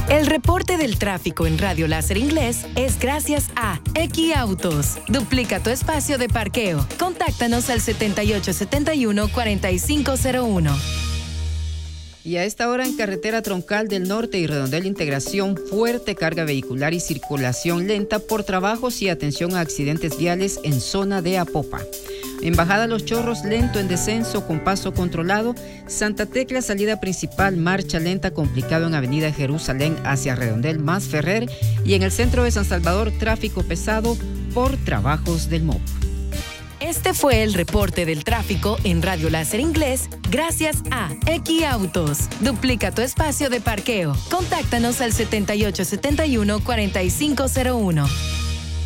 El reporte del tráfico en Radio Láser Inglés es gracias a Equiautos. Duplica tu espacio de parqueo. Contáctanos al 7871-4501. Y a esta hora en carretera Troncal del Norte y Redondel Integración, fuerte carga vehicular y circulación lenta por trabajos y atención a accidentes viales en zona de Apopa. En Bajada Los Chorros, lento en descenso con paso controlado. Santa Tecla, salida principal, marcha lenta, complicado en Avenida Jerusalén hacia Redondel más Ferrer. Y en el centro de San Salvador, tráfico pesado por trabajos del MOP. Este fue el reporte del tráfico en Radio Láser Inglés gracias a Equiautos. Duplica tu espacio de parqueo. Contáctanos al 7871-4501.